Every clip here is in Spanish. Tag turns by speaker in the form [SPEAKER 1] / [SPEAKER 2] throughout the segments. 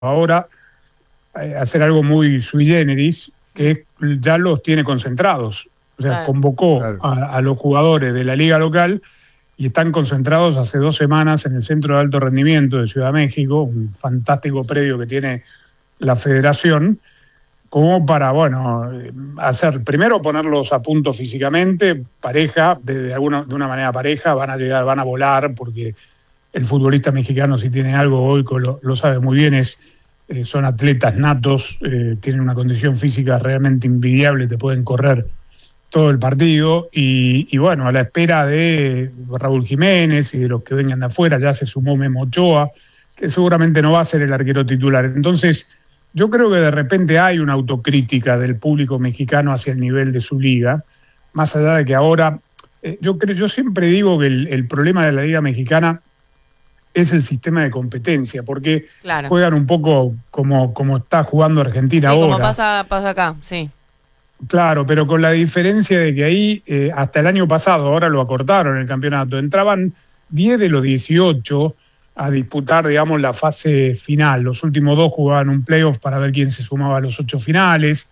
[SPEAKER 1] ahora hacer algo muy sui generis, que ya los tiene concentrados. O sea, convocó a los jugadores de la liga local y están concentrados hace 2 semanas en el Centro de Alto Rendimiento de Ciudad de México, un fantástico predio que tiene la federación, como para, hacer, primero ponerlos a punto físicamente, pareja, de una manera pareja, van a volar, porque el futbolista mexicano, si tiene algo, Goico lo sabe muy bien, son atletas natos, tienen una condición física realmente envidiable, te pueden correr todo el partido, y bueno, a la espera de Raúl Jiménez y de los que vengan de afuera, ya se sumó Memo Ochoa, que seguramente no va a ser el arquero titular. Entonces, yo creo que de repente hay una autocrítica del público mexicano hacia el nivel de su liga, más allá de que ahora, yo siempre digo que el problema de la liga mexicana es el sistema de competencia, porque juegan un poco como está jugando Argentina ahora.
[SPEAKER 2] Como pasa acá, sí.
[SPEAKER 1] Claro, pero con la diferencia de que ahí, hasta el año pasado, ahora lo acortaron el campeonato, entraban 10 de los 18 a disputar, digamos, la fase final. Los últimos 2 jugaban un playoff para ver quién se sumaba a los 8 finales.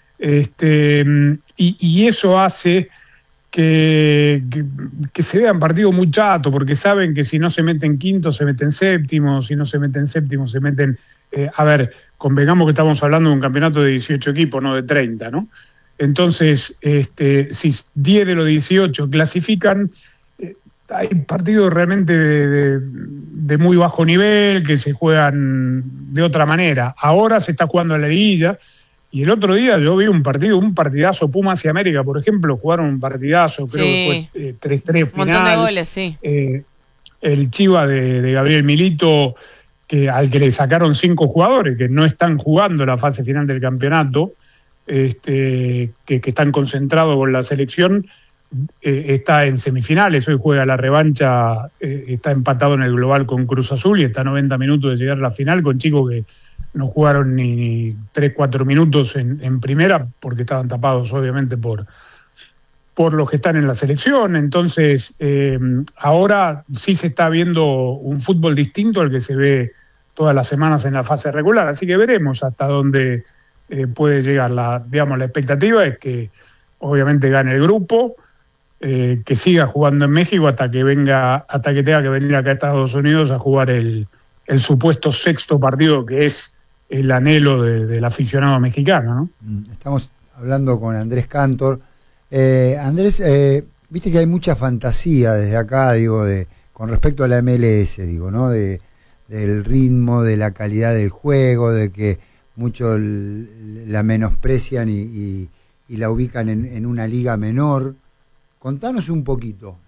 [SPEAKER 1] Y eso hace que se vean partidos muy chatos, porque saben que si no se meten quinto, se meten séptimo, si no se meten séptimo, se meten... convengamos que estamos hablando de un campeonato de 18 equipos, no de 30, ¿no? Entonces, si 10 de los 18 clasifican, hay partidos realmente de muy bajo nivel, que se juegan de otra manera. Ahora se está jugando a la liguilla, y el otro día yo vi un partidazo, Pumas y América, por ejemplo, jugaron un partidazo, creo que fue 3-3 final.
[SPEAKER 2] Un montón de goles, sí.
[SPEAKER 1] El Chiva de Gabriel Milito, al que le sacaron 5 jugadores que no están jugando la fase final del campeonato, que están concentrados con la selección, está en semifinales, hoy juega la revancha, está empatado en el global con Cruz Azul y está a 90 minutos de llegar a la final con chicos que no jugaron ni 3-4 minutos en primera, porque estaban tapados obviamente por los que están en la selección. Entonces, ahora sí se está viendo un fútbol distinto al que se ve todas las semanas en la fase regular, así que veremos hasta dónde puede llegar. La expectativa es que obviamente gane el grupo, que siga jugando en México hasta que tenga que venir acá a Estados Unidos a jugar el supuesto 6º partido, que es el anhelo del aficionado mexicano, ¿no?
[SPEAKER 3] Estamos hablando con Andrés Cantor. Andrés, viste que hay mucha fantasía desde acá, con respecto a la MLS, ¿no? Del ritmo, de la calidad del juego, de que muchos la menosprecian y la ubican en una liga menor. Contanos un poquito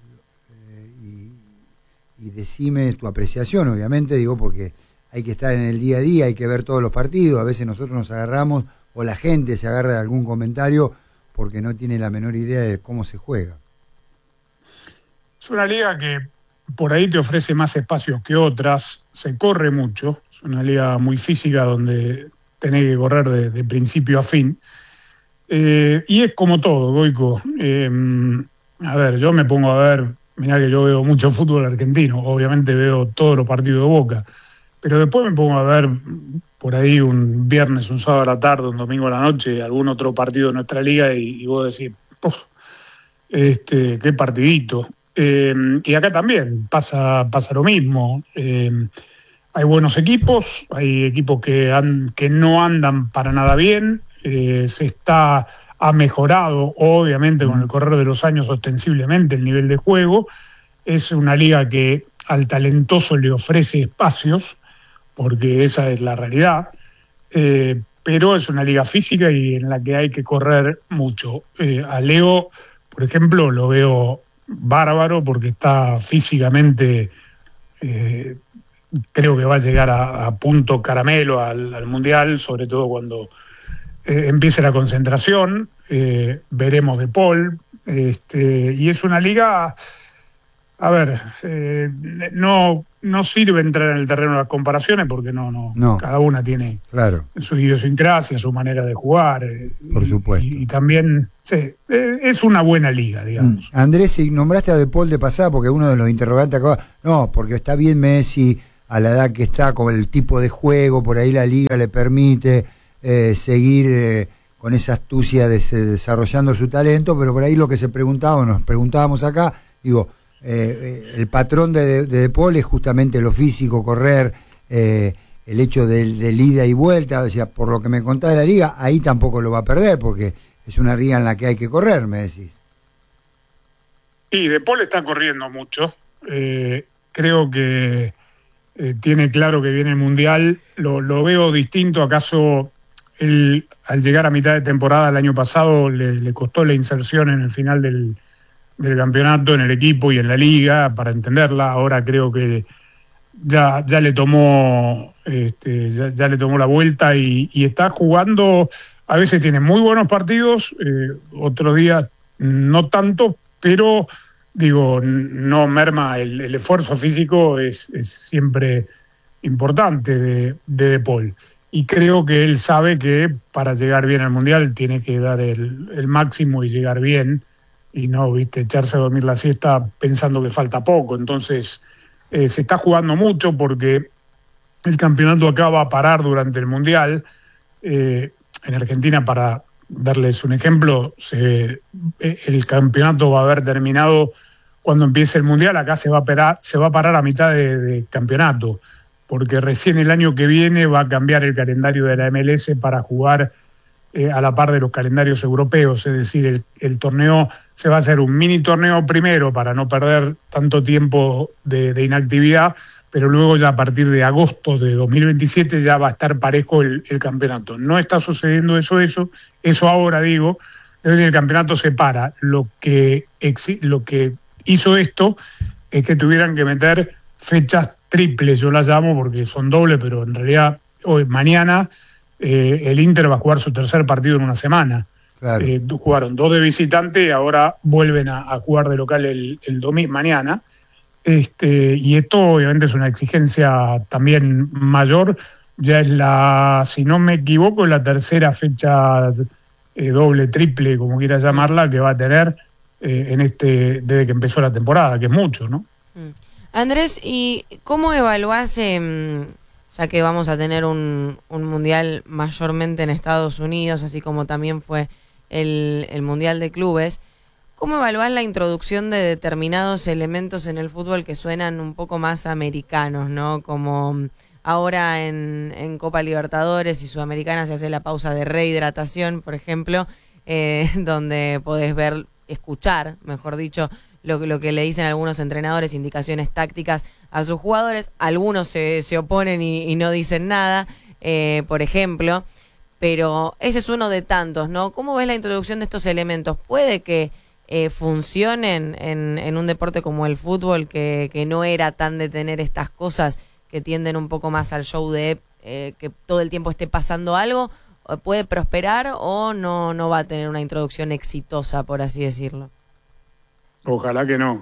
[SPEAKER 3] y decime tu apreciación, obviamente, porque hay que estar en el día a día, hay que ver todos los partidos. A veces nosotros nos agarramos, o la gente se agarra de algún comentario porque no tiene la menor idea de cómo se juega.
[SPEAKER 1] Es una liga que por ahí te ofrece más espacios que otras, se corre mucho, es una liga muy física donde tenés que correr de principio a fin, y es como todo, Goico. Yo me pongo a ver, mirá que yo veo mucho fútbol argentino, obviamente veo todos los partidos de Boca, pero después me pongo a ver por ahí un viernes, un sábado a la tarde, un domingo a la noche, algún otro partido de nuestra liga y vos decís, qué partidito. Y acá también pasa lo mismo. Hay buenos equipos, hay equipos que no andan para nada bien, ha mejorado obviamente con el correr de los años ostensiblemente el nivel de juego. Es una liga que al talentoso le ofrece espacios, porque esa es la realidad, pero es una liga física y en la que hay que correr mucho. A Leo, por ejemplo, lo veo bárbaro porque está físicamente, creo que va a llegar a punto caramelo al Mundial, sobre todo cuando empiece la concentración. Veremos de Paul, y es una liga, no sirve entrar en el terreno de las comparaciones porque no. Cada una tiene su idiosincrasia, su manera de jugar,
[SPEAKER 3] por supuesto,
[SPEAKER 1] y también es una buena liga, digamos.
[SPEAKER 3] Andrés, si nombraste a De Paul de pasada, porque uno de los interrogantes acá, no, porque está bien Messi, a la edad que está, con el tipo de juego, por ahí la liga le permite seguir con esa astucia desarrollando su talento, pero por ahí lo que nos preguntábamos acá, digo, el patrón de Paul es justamente lo físico, correr, el hecho del ida y vuelta, o sea, por lo que me contás de la liga, ahí tampoco lo va a perder, porque es una liga en la que hay que correr, me decís.
[SPEAKER 1] Y De Paul está corriendo mucho. Creo que tiene claro que viene el Mundial. Lo veo distinto. ¿Acaso él, al llegar a mitad de temporada el año pasado, le costó la inserción en el final del campeonato, en el equipo y en la liga, para entenderla? Ahora creo que ya le tomó ya le tomó la vuelta y está jugando. A veces tiene muy buenos partidos, otros días no tanto, pero digo, no merma el esfuerzo físico, es siempre importante de Paul. Y creo que él sabe que para llegar bien al Mundial tiene que dar el máximo y llegar bien, y no, echarse a dormir la siesta pensando que falta poco. Entonces se está jugando mucho porque el campeonato acá va a parar durante el Mundial. En Argentina, para darles un ejemplo, el campeonato va a haber terminado cuando empiece el Mundial. Acá se va a parar a mitad de campeonato, porque recién el año que viene va a cambiar el calendario de la MLS para jugar a la par de los calendarios europeos. Es decir, el torneo se va a hacer un mini torneo primero para no perder tanto tiempo de inactividad, pero luego ya a partir de agosto de 2027 ya va a estar parejo el campeonato. No está sucediendo eso ahora, digo, desde que el campeonato se para. Lo que hizo esto es que tuvieran que meter fechas triples, yo las llamo, porque son dobles, pero en realidad mañana el Inter va a jugar su tercer partido en una semana. Claro. Jugaron 2 de visitante y ahora vuelven a jugar de local el domingo, mañana. Y esto obviamente es una exigencia también mayor. Ya es si no me equivoco, la tercera fecha doble, triple, como quieras llamarla, que va a tener desde que empezó la temporada, que es mucho, ¿no?
[SPEAKER 2] Andrés, ¿y cómo evaluás, ya que vamos a tener un mundial mayormente en Estados Unidos, así como también fue el Mundial de Clubes, cómo evaluás la introducción de determinados elementos en el fútbol que suenan un poco más americanos, ¿no? Como ahora en Copa Libertadores y Sudamericana se hace la pausa de rehidratación, por ejemplo, donde podés escuchar, mejor dicho, lo que le dicen algunos entrenadores, indicaciones tácticas a sus jugadores. Algunos se oponen y no dicen nada, por ejemplo, pero ese es uno de tantos, ¿no? ¿Cómo ves la introducción de estos elementos? ¿Puede que funcionen en un deporte como el fútbol, que no era tan de tener estas cosas que tienden un poco más al show de que todo el tiempo esté pasando algo? ¿Puede prosperar o no va a tener una introducción exitosa, por así decirlo?
[SPEAKER 1] Ojalá que no.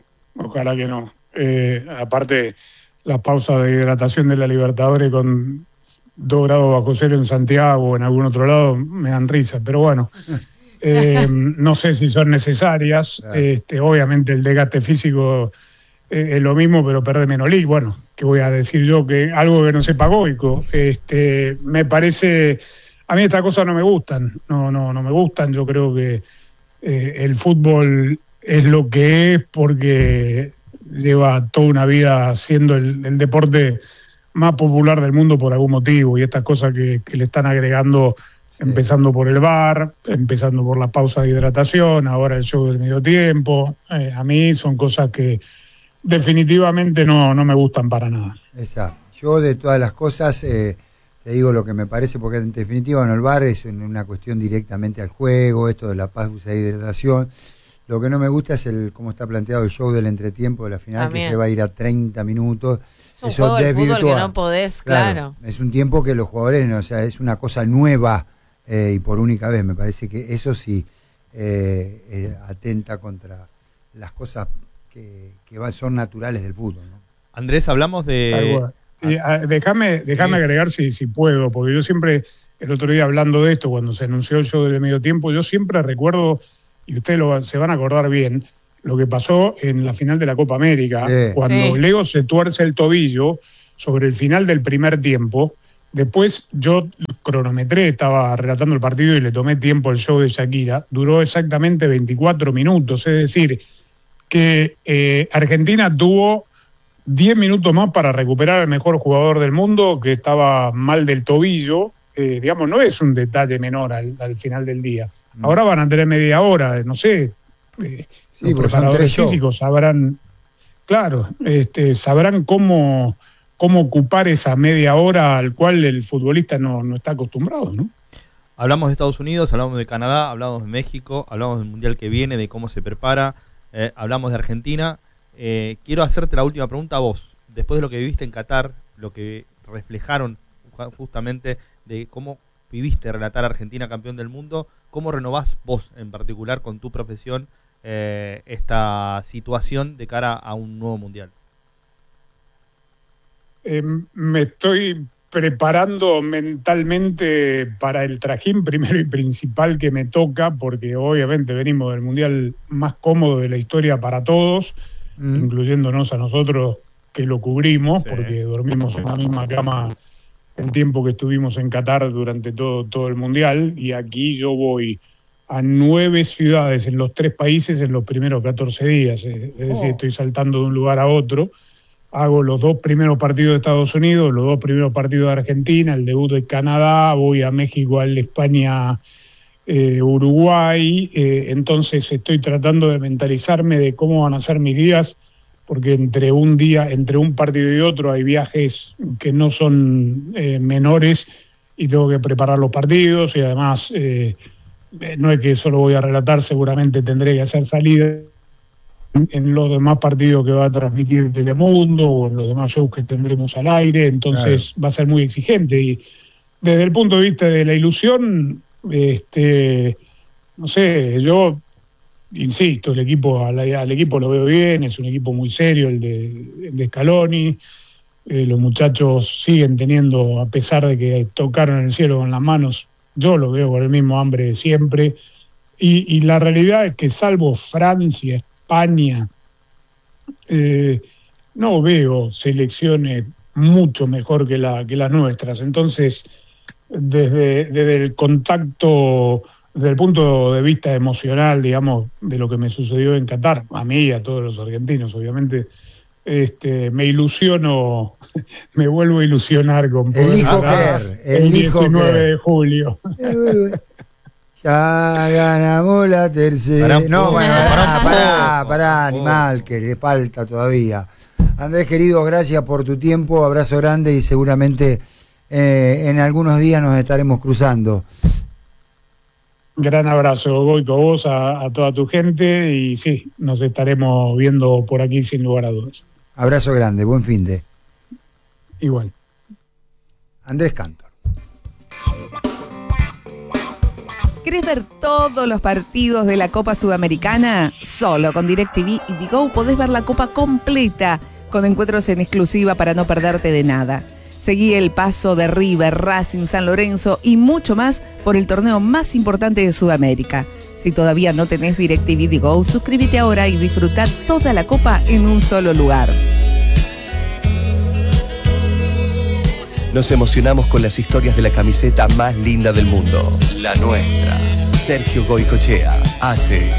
[SPEAKER 1] Aparte, las pausas de hidratación de la Libertadores con 2 grados bajo cero en Santiago o en algún otro lado me dan risa, pero bueno, no sé si son necesarias. Claro. Obviamente el desgaste físico es lo mismo, pero pierde menos líquido. Bueno, ¿qué voy a decir yo? Que algo que no sepa Goico. Me parece, a mí estas cosas no me gustan, no me gustan. Yo creo que el fútbol es lo que es porque lleva toda una vida siendo el deporte más popular del mundo por algún motivo, y estas cosas que le están agregando, sí, empezando por el VAR, empezando por la pausa de hidratación, ahora el show del medio tiempo, a mí son cosas que definitivamente no me gustan para nada.
[SPEAKER 3] Exacto. Yo de todas las cosas te digo lo que me parece, porque en definitiva en el VAR es una cuestión directamente al juego, esto de la pausa de hidratación. Lo que no me gusta es cómo está planteado el show del entretiempo de la final, también, que se va a ir a 30 minutos.
[SPEAKER 2] Es un juego del fútbol que no podés, claro.
[SPEAKER 3] Es un tiempo que los jugadores, o sea, es una cosa nueva y por única vez. Me parece que eso sí atenta contra las cosas que son naturales del fútbol, ¿no?
[SPEAKER 4] Andrés, hablamos de...
[SPEAKER 1] Déjame agregar si puedo, porque yo siempre, el otro día hablando de esto, cuando se anunció el show del medio tiempo, yo siempre recuerdo, y ustedes se van a acordar bien, lo que pasó en la final de la Copa América, sí, cuando sí, Leo se tuerce el tobillo. sobre el final del primer tiempo. Después yo cronometré, estaba relatando el partido y le tomé tiempo al show de Shakira. Duró exactamente 24 minutos, es decir, que Argentina tuvo 10 minutos más para recuperar al mejor jugador del mundo, que estaba mal del tobillo. Digamos, no es un detalle menor al final del día. Ahora van a tener media hora, no sé, los preparadores físicos sabrán, claro, sabrán cómo ocupar esa media hora al cual el futbolista no está acostumbrado, ¿no?
[SPEAKER 4] Hablamos de Estados Unidos, hablamos de Canadá, hablamos de México, hablamos del Mundial que viene, de cómo se prepara, hablamos de Argentina. Quiero hacerte la última pregunta a vos. Después de lo que viviste en Qatar, lo que reflejaron justamente de cómo viviste relatar a Argentina campeón del mundo, ¿cómo renovás vos en particular con tu profesión esta situación de cara a un nuevo mundial?
[SPEAKER 1] Me estoy preparando mentalmente para el trajín primero y principal que me toca, porque obviamente venimos del mundial más cómodo de la historia para todos, incluyéndonos a nosotros que lo cubrimos, porque dormimos en la misma cama el tiempo que estuvimos en Qatar durante todo el mundial, y aquí yo voy a 9 ciudades en los 3 países en los primeros 14 días, es decir, estoy saltando de un lugar a otro. Hago los 2 primeros partidos de Estados Unidos, los 2 primeros partidos de Argentina, el debut de Canadá, voy a México, a España, Uruguay, entonces estoy tratando de mentalizarme de cómo van a ser mis días, porque entre un partido y otro hay viajes que no son menores y tengo que preparar los partidos, y además no es que solo voy a relatar, seguramente tendré que hacer salidas en los demás partidos que va a transmitir Telemundo o en los demás shows que tendremos al aire, entonces va a ser muy exigente. Y desde el punto de vista de la ilusión, no sé, yo insisto, al equipo lo veo bien, es un equipo muy serio el de Scaloni, los muchachos siguen teniendo, a pesar de que tocaron el cielo con las manos, yo lo veo con el mismo hambre de siempre, y la realidad es que salvo Francia, España, no veo selecciones mucho mejor que las nuestras. Entonces, desde el contacto, desde el punto de vista emocional, digamos, de lo que me sucedió en Qatar, a mí y a todos los argentinos, obviamente, me ilusiono, me vuelvo a ilusionar con poder el 19 de julio.
[SPEAKER 3] Ya ganamos la tercera. No, bueno, pará, animal, que le falta todavía. Andrés, querido, gracias por tu tiempo, abrazo grande y seguramente en algunos días nos estaremos cruzando.
[SPEAKER 1] Gran abrazo, Goico, a vos, a toda tu gente, y sí, nos estaremos viendo por aquí sin lugar a dudas.
[SPEAKER 3] Abrazo grande, buen fin de.
[SPEAKER 1] Igual.
[SPEAKER 3] Andrés Cantor.
[SPEAKER 5] ¿Querés ver todos los partidos de la Copa Sudamericana? Solo con DirecTV y Digo podés ver la Copa completa, con encuentros en exclusiva para no perderte de nada. Seguí el paso de River, Racing, San Lorenzo y mucho más por el torneo más importante de Sudamérica. Si todavía no tenés DirecTV Digo, suscríbete ahora y disfruta toda la Copa en un solo lugar.
[SPEAKER 6] Nos emocionamos con las historias de la camiseta más linda del mundo, la nuestra. Sergio Goicoechea hace